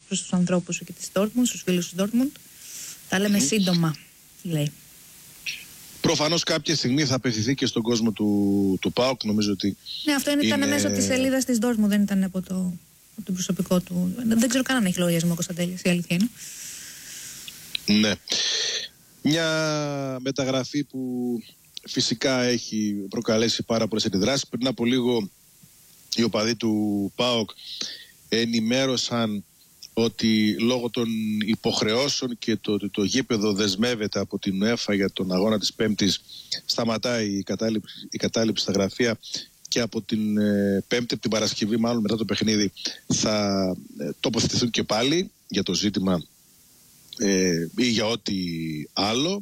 προς τους ανθρώπους σου και της Dortmund, στους φίλους του Dortmund. Τα λέμε σύντομα, λέει. Προφανώς κάποια στιγμή θα απευθυνθεί και στον κόσμο του ΠΑΟΚ, νομίζω ότι. Ναι, αυτό ήταν μέσω της σελίδας της Dortmund, δεν ήταν από το προσωπικό του. Δεν ξέρω καν αν έχει λογαριασμό ο Κωνσταντέλιας, η αλήθεια είναι. Ναι. Μια μεταγραφή που φυσικά έχει προκαλέσει πάρα πολλές αντιδράσεις. Πριν από λίγο οι οπαδοί του ΠΑΟΚ ενημέρωσαν ότι λόγω των υποχρεώσεων και το γήπεδο δεσμεύεται από την UEFA για τον αγώνα της Πέμπτης, σταματάει η κατάληψη στα γραφεία και από την Πέμπτη, από την Παρασκευή μάλλον μετά το παιχνίδι, θα τοποθετηθούν και πάλι για το ζήτημα ή για ό,τι άλλο.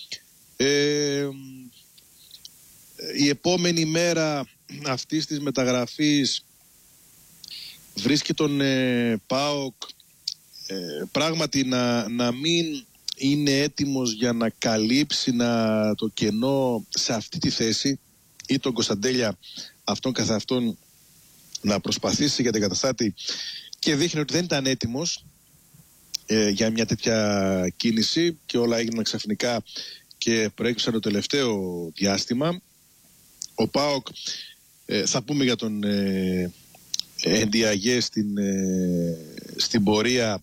Η επόμενη μέρα αυτής της μεταγραφής βρίσκει τον ΠΑΟΚ πράγματι να μην είναι έτοιμος για να καλύψει το κενό σε αυτή τη θέση, ή τον Κωνσταντέλια αυτόν καθ' αυτόν να προσπαθήσει για την καταστάτη, και δείχνει ότι δεν ήταν έτοιμος για μια τέτοια κίνηση και όλα έγιναν ξαφνικά και προέκυψαν το τελευταίο διάστημα. Ο ΠΑΟΚ, θα πούμε για τον Ndiaye στην πορεία,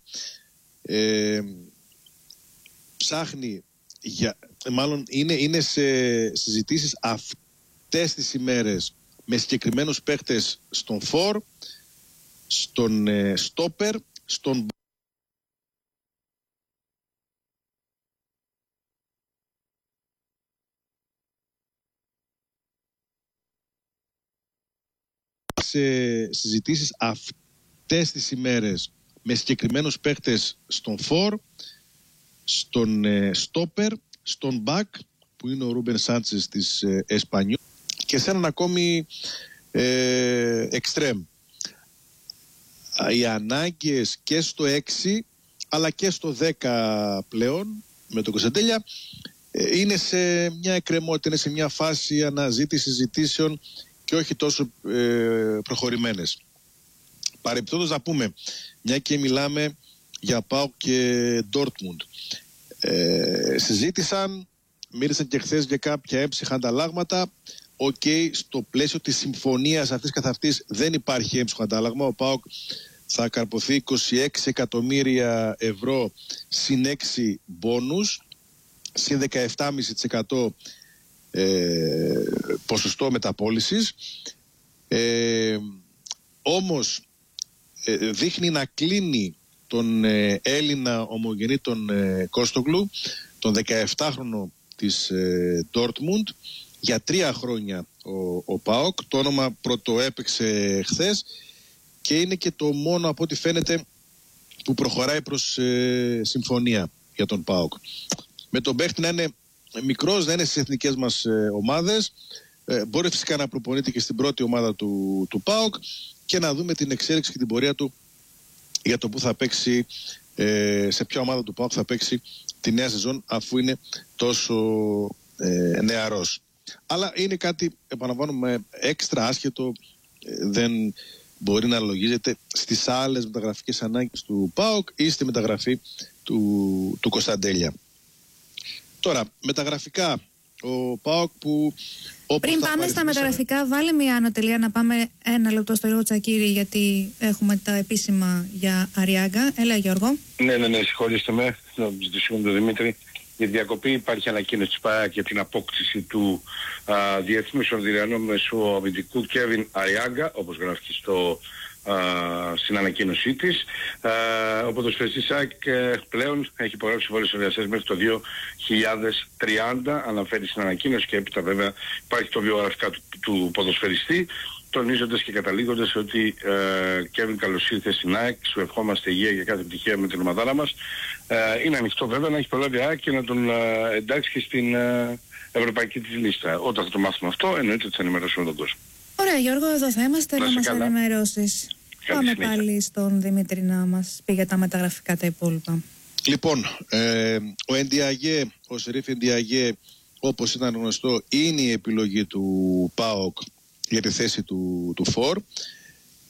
ψάχνει μάλλον είναι σε συζητήσεις αυτές τις ημέρες με συγκεκριμένους παίκτες στον φορ, στον στόπερ, στον σε συζητήσεις αυτές τις ημέρες με συγκεκριμένους παίκτες στον φορ, στον στόπερ, στον μπακ που είναι ο Ρούμπεν Σάντσες της Εσπανιού, και σε έναν ακόμη εξτρέμ. Οι ανάγκες και στο 6 αλλά και στο 10 πλέον με τον Κωνσταντέλια είναι σε μια εκκρεμότητα, είναι σε μια φάση αναζήτησης ζητήσεων και όχι τόσο προχωρημένες. Παρεπιπτόντως να πούμε, μια και μιλάμε για ΠΑΟΚ και Dortmund, συζήτησαν, μίλησαν και χθες για κάποια έμψυχα ανταλλάγματα. Στο πλαίσιο της συμφωνίας αυτής καθ' αυτής δεν υπάρχει έμψυχο αντάλλαγμα. Ο ΠΑΟΚ θα καρποθεί 26 εκατομμύρια ευρώ συν 6 μπόνους, συν 17,5% ποσοστό μεταπώλησης. Όμως δείχνει να κλείνει τον Έλληνα ομογενή τον Κόστογλου, τον 17χρονο της Dortmund, για 3 χρόνια ο ΠΑΟΚ. Το όνομα πρωτοέπαιξε χθες και είναι και το μόνο από ό,τι φαίνεται που προχωράει προς συμφωνία για τον ΠΑΟΚ. Με τον παίχτη να είναι μικρός, να είναι στις εθνικές μας ομάδες, μπορεί φυσικά να προπονείται και στην πρώτη ομάδα του ΠΑΟΚ, και να δούμε την εξέλιξη και την πορεία του για το που θα παίξει, σε ποια ομάδα του ΠΑΟΚ θα παίξει τη νέα σεζόν, αφού είναι τόσο νεαρός. Αλλά είναι κάτι, επαναλαμβάνουμε, έξτρα άσχετο, δεν μπορεί να λογίζεται στις άλλες μεταγραφικές ανάγκες του ΠΑΟΚ ή στη μεταγραφή του Κωνσταντέλια. Τώρα, μεταγραφικά, ο ΠΑΟΚ που... Πριν πάμε στα μεταγραφικά, βάλε μια ανωτελεία να πάμε ένα λεπτό στο Γιώργο Τσακίρη, γιατί έχουμε τα επίσημα για Αριάγκα. Έλα, Γιώργο. Ναι, συγχωρήστε με, να ζητήσουμε τον Δημήτρη. Για διακοπή υπάρχει ανακοίνωση της ΠΑΕ για την απόκτηση του διεθνούς Ορδηριανού μεσοαμυντικού Κέβιν Αριάγκα, όπως γράφει στην ανακοίνωσή της. Ο ποδοσφαιριστής ΑΕΚ πλέον έχει υπογράψει συμβόλαιο συνεργασίας μέχρι το 2030, αναφέρει στην ανακοίνωση, και έπειτα βέβαια υπάρχει το βιογραφικά του ποδοσφαιριστή, τονίζοντας και καταλήγοντας ότι Κέβιν, καλώς ήρθες στην ΑΕΚ, σου ευχόμαστε υγεία και κάθε επιτυχία με την ομαδάρα μας. Είναι ανοιχτό βέβαια να έχει προλάβει ΑΕΚ και να τον εντάξει και στην ευρωπαϊκή της λίστα. Όταν θα το μάθουμε αυτό, εννοείται ότι θα ενημερώσουμε τον κόσμο. Ωραία, Γιώργο, εδώ θα είμαστε να μας ενημερώσεις. Πάμε πάλι στον Δημήτρη να μας πει για τα μεταγραφικά τα υπόλοιπα. Λοιπόν, ο Ndiaye, ο Σερίφ Ndiaye, όπως ήταν γνωστό, είναι η επιλογή του ΠΑΟΚ για τη θέση του φορ.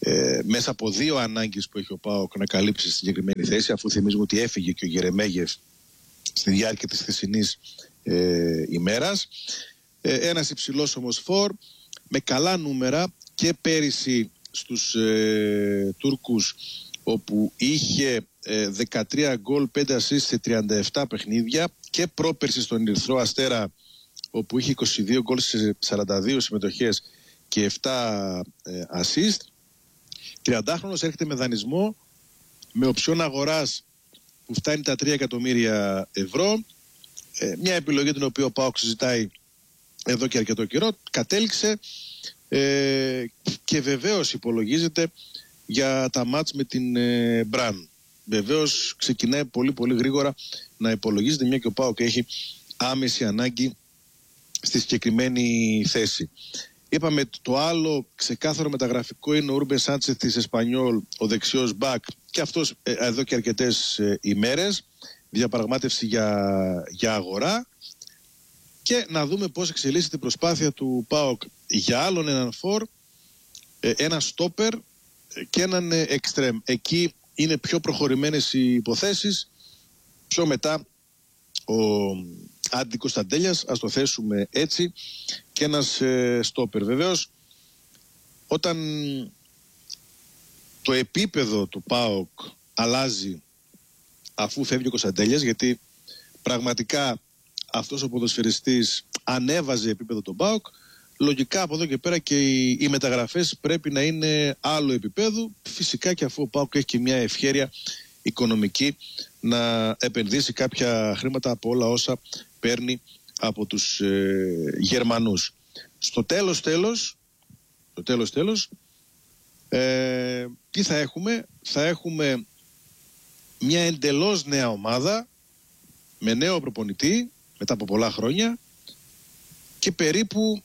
μέσα από 2 ανάγκες που έχει ο ΠΑΟΚ να καλύψει στη συγκεκριμένη θέση, αφού θυμίζουμε ότι έφυγε και ο Γερεμέγεφ στη διάρκεια της χθεσινής ημέρας. Ένας υψηλός όμως φορ με καλά νούμερα και πέρυσι στους Τούρκους, όπου είχε 13 γκολ, 5 assist σε 37 παιχνίδια, και πρόπερσι στον Ερυθρό Αστέρα, όπου είχε 22 γκολ σε 42 συμμετοχές και 7 assist. 30χρονος έρχεται με δανεισμό με οψιόν αγοράς που φτάνει τα 3 εκατομμύρια ευρώ. Μια επιλογή την οποία ο ΠΑΟΚ συζητάει εδώ και αρκετό καιρό. Κατέληξε και βεβαίως υπολογίζεται για τα μάτς με την Μπραν. Βεβαίως ξεκινάει πολύ πολύ γρήγορα να υπολογίζεται, μια και ο ΠΑΟΚ έχει άμεση ανάγκη στη συγκεκριμένη θέση. Είπαμε το άλλο ξεκάθαρο μεταγραφικό είναι ο Ρούρμπεν Σάντσεθ της Εσπανιόλ, ο δεξιός μπακ, και αυτός εδώ και αρκετές ημέρες διαπραγμάτευση για αγορά, και να δούμε πώς εξελίσσεται η προσπάθεια του ΠΑΟΚ για άλλον έναν φορ, ένα στόπερ και έναν εξτρέμ. Εκεί είναι πιο προχωρημένες οι υποθέσεις. Πιο μετά ο Άντι Κωνσταντέλιας, ας το θέσουμε έτσι, και ένας στόπερ. Βεβαίως, όταν το επίπεδο του ΠΑΟΚ αλλάζει αφού φεύγει ο Κωνσταντέλιας, γιατί πραγματικά αυτός ο ποδοσφαιριστής ανέβαζε επίπεδο τον ΠΑΟΚ, λογικά από εδώ και πέρα και οι μεταγραφές πρέπει να είναι άλλο επίπεδου. Φυσικά και αφού ο ΠΑΟΚ έχει και μια ευχέρεια οικονομική να επενδύσει κάποια χρήματα από όλα όσα παίρνει από τους Γερμανούς. Στο τέλος, τι θα έχουμε? Θα έχουμε μια εντελώς νέα ομάδα με νέο προπονητή μετά από πολλά χρόνια και περίπου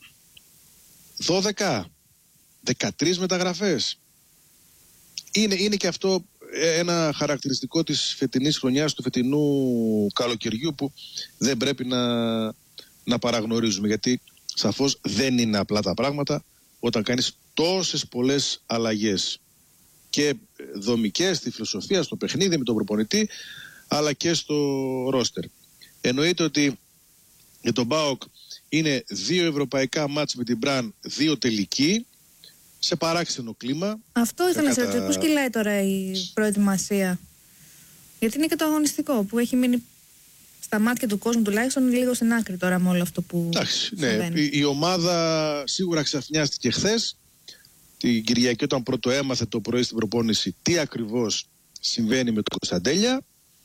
13 μεταγραφές. Είναι και αυτό ένα χαρακτηριστικό της φετινής χρονιάς, του φετινού καλοκαιριού, που δεν πρέπει να παραγνωρίζουμε, γιατί σαφώς δεν είναι απλά τα πράγματα όταν κάνεις τόσες πολλές αλλαγές και δομικές στη φιλοσοφία, στο παιχνίδι με τον προπονητή, αλλά και στο ρόστερ. Εννοείται ότι για τον ΠΑΟΚ είναι 2 ευρωπαϊκά μάτς με την Μπραν, 2 τελικοί, σε παράξενο κλίμα. Αυτό ήθελα να σε ρωτήσω. Πώς κυλάει τώρα η προετοιμασία? Γιατί είναι και το αγωνιστικό που έχει μείνει στα μάτια του κόσμου τουλάχιστον λίγο στην άκρη τώρα με όλο αυτό που συμβαίνει. Η ομάδα σίγουρα ξαφνιάστηκε χθες, την Κυριακή, όταν πρώτο έμαθε το πρωί στην προπόνηση τι ακριβώς συμβαίνει με τον Κωνσταντέλια.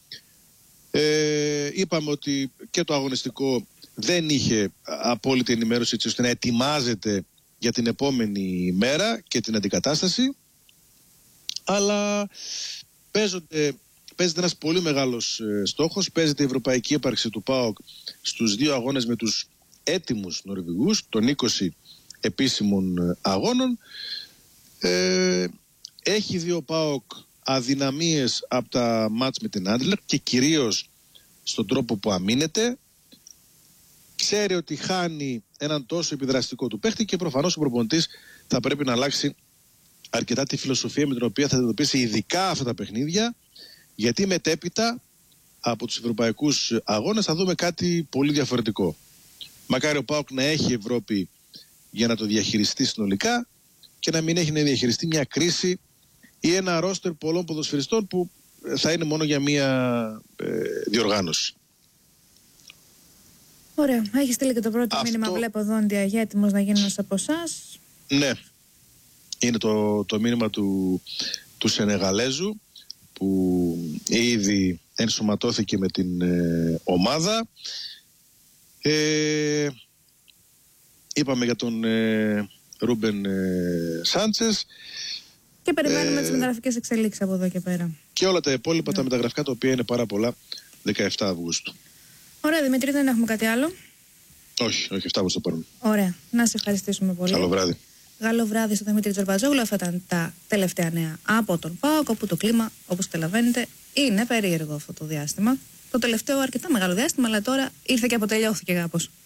Είπαμε ότι και το αγωνιστικό δεν είχε απόλυτη ενημέρωση έτσι ώστε να ετοιμάζεται για την επόμενη μέρα και την αντικατάσταση, αλλά παίζεται ένας πολύ μεγάλος στόχος. Παίζεται η ευρωπαϊκή έπαρξη του ΠΑΟΚ στους 2 αγώνες με τους έτοιμους Νορβηγούς των 20 επίσημων αγώνων. Έχει δει ο ΠΑΟΚ αδυναμίες από τα μάτς με την Άντλερ και κυρίως στον τρόπο που αμήνεται. Ξέρει ότι χάνει έναν τόσο επιδραστικό του παίχτη και προφανώς ο προπονητής θα πρέπει να αλλάξει αρκετά τη φιλοσοφία με την οποία θα αντιμετωπίσει ειδικά αυτά τα παιχνίδια, γιατί μετέπειτα από τους ευρωπαϊκούς αγώνες θα δούμε κάτι πολύ διαφορετικό. Μακάρι ο ΠΑΟΚ να έχει Ευρώπη για να το διαχειριστεί συνολικά και να μην έχει να διαχειριστεί μια κρίση ή ένα ρόστερ πολλών ποδοσφαιριστών που θα είναι μόνο για μια διοργάνωση. Ωραία. Έχει στείλει και το πρώτο μήνυμα, βλέπω εδώ, για έτοιμος να γίνει ένας από εσάς. Ναι. Είναι το μήνυμα του Σενεγαλέζου που ήδη ενσωματώθηκε με την ομάδα. Είπαμε για τον Ρούμπεν Σάντσες. Και περιμένουμε τις μεταγραφικές εξελίξεις από εδώ και πέρα. Και όλα τα υπόλοιπα, τα μεταγραφικά, τα οποία είναι πάρα πολλά, 17 Αυγούστου. Ωραία, Δημήτρη, δεν έχουμε κάτι άλλο. Όχι, 7 Αυγούστου το παίρνουμε. Ωραία, να σε ευχαριστήσουμε πολύ. Καλό βράδυ. Καλό βράδυ στον Δημήτρη Τζορμπατζόγλου. Αυτά ήταν τα τελευταία νέα από τον ΠΑΟΚ, όπου το κλίμα, όπως καταλαβαίνετε, είναι περίεργο αυτό το διάστημα. Το τελευταίο αρκετά μεγάλο διάστημα, αλλά τώρα ήρθε και αποτελειώθηκε κάπως.